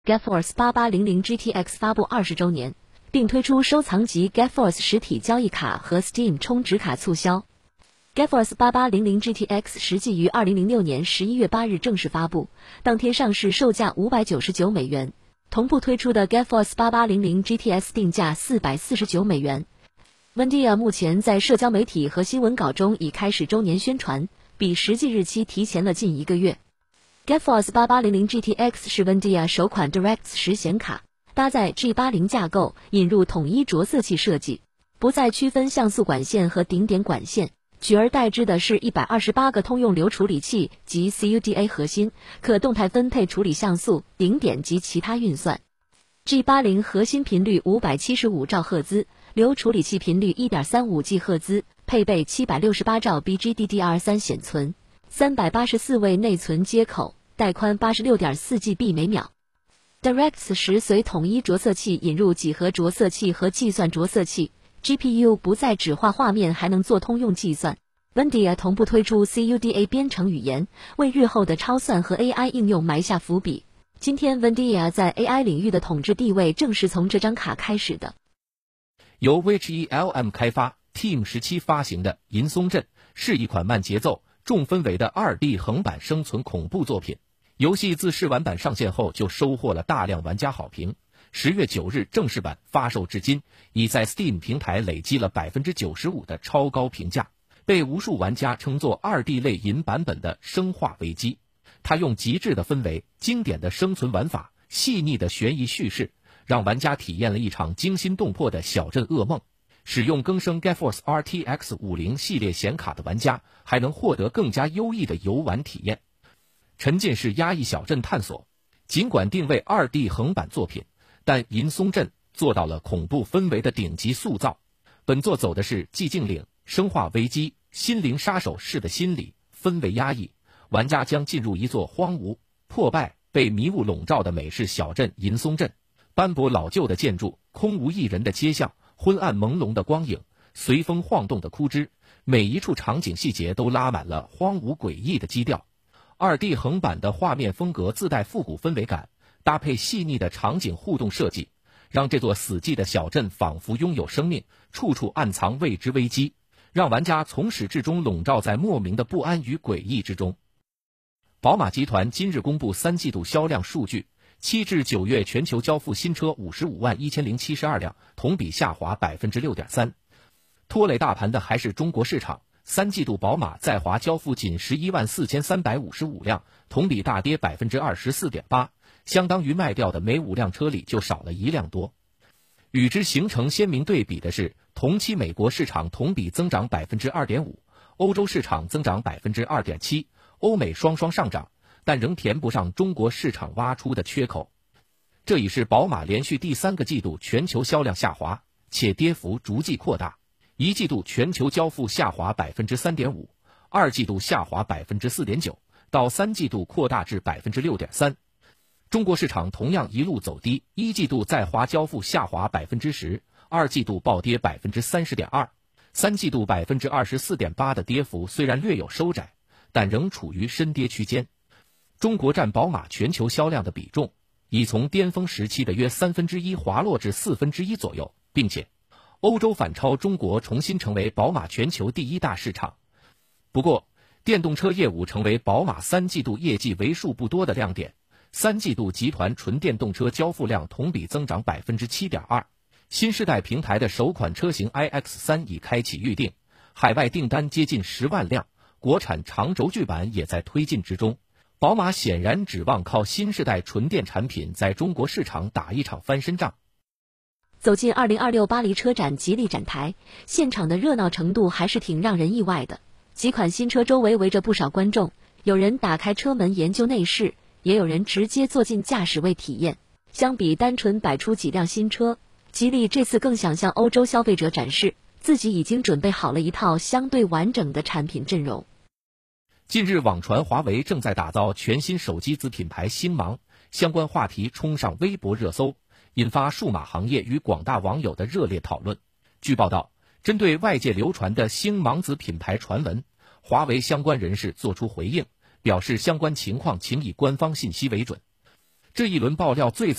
GeForce 8800 GTX 发布20周年，并推出收藏级 GeForce 实体交易卡和 Steam 充值卡促销。GeForce 8800 GTX 实际于2006年11月8日正式发布，当天上市售价$599，同步推出的 GeForce 8800 GTS 定价$449。NVIDIA 目前在社交媒体和新闻稿中已开始周年宣传，比实际日期提前了近1个月。GeForce 8800 GTX 是 NVIDIA 首款 DirectX 10显卡，搭载 G80 架构，引入统一着色器设计，不再区分像素管线和顶点管线，取而代之的是128个通用流处理器及 CUDA 核心，可动态分配处理像素、顶点及其他运算。G80 核心频率575兆赫兹，流处理器频率 1.35 赫兹，配备768兆 BGDDR3 显存，384位内存接口，带宽 86.4GB 每秒。DirectX 10随统一着色器引入几何着色器和计算着色器 ，GPU 不再只画画面，还能做通用计算。NVIDIA 同步推出 CUDA 编程语言，为日后的超算和 AI 应用埋下伏笔。今天 NVIDIA 在 AI 领域的统治地位正是从这张卡开始的。 由 WitchELM 开发 Team 17发行的《银松镇》是一款慢节奏、重氛围的 2D 横版生存恐怖作品。游戏自试玩版上线后就收获了大量玩家好评。10月9日正式版发售至今，已在 Steam 平台累积了 95% 的超高评价，被无数玩家称作 2D 类银版本的《生化危机》。它用极致的氛围、经典的生存玩法、细腻的悬疑叙事，让玩家体验了一场惊心动魄的小镇噩梦。使用更生 GeForce RTX 50系列显卡的玩家还能获得更加优异的游玩体验，沉浸式压抑小镇探索。尽管定位 2D 横版作品，但银松镇做到了恐怖氛围的顶级塑造。本作走的是寂静岭、生化危机、心灵杀手式的心理氛围压抑，玩家将进入一座荒芜、破败、被迷雾笼罩的美式小镇银松镇。斑驳老旧的建筑，空无一人的街巷，昏暗朦胧的光影，随风晃动的枯枝，每一处场景细节都拉满了荒芜诡异的基调。2D 横版的画面风格自带复古氛围感，搭配细腻的场景互动设计，让这座死寂的小镇仿佛拥有生命，处处暗藏未知危机，让玩家从始至终笼罩在莫名的不安与诡异之中。宝马集团今日公布3季度销量数据，7至9月全球交付新车551072辆，同比下滑 6.3%。拖累大盘的还是中国市场，3季度宝马在华交付仅114355辆，同比大跌 24.8%， 相当于卖掉的每5辆车里就少了1辆多。与之形成鲜明对比的是，同期美国市场同比增长 2.5%， 欧洲市场增长 2.7%， 欧美双双上涨，但仍填不上中国市场挖出的缺口。这已是宝马连续第3个季度全球销量下滑，且跌幅逐季扩大。1季度全球交付下滑 3.5%， 2季度下滑 4.9%， 到3季度扩大至 6.3%。中国市场同样一路走低，1季度在华交付下滑 10%， 2季度暴跌 30.2%， 3季度 24.8% 的跌幅虽然略有收窄，但仍处于深跌区间。中国占宝马全球销量的比重已从巅峰时期的约1/3滑落至1/4左右，并且欧洲反超中国，重新成为宝马全球第1大市场。不过，电动车业务成为宝马3季度业绩为数不多的亮点。3季度集团纯电动车交付量同比增长 7.2%， 新世代平台的首款车型 iX3 已开启预定，海外订单接近10万辆，国产长轴距版也在推进之中。宝马显然指望靠新世代纯电产品在中国市场打一场翻身仗。 走进2026巴黎车展吉利展台，现场的热闹程度还是挺让人意外的。几款新车周围围着不少观众，有人打开车门研究内饰，也有人直接坐进驾驶位体验。相比单纯摆出几辆新车，吉利这次更想向欧洲消费者展示自己已经准备好了一套相对完整的产品阵容。 近日网传华为正在打造全新手机子品牌星芒，相关话题冲上微博热搜，引发数码行业与广大网友的热烈讨论。据报道，针对外界流传的星芒子品牌传闻，华为相关人士作出回应，表示相关情况请以官方信息为准。 这一轮爆料最早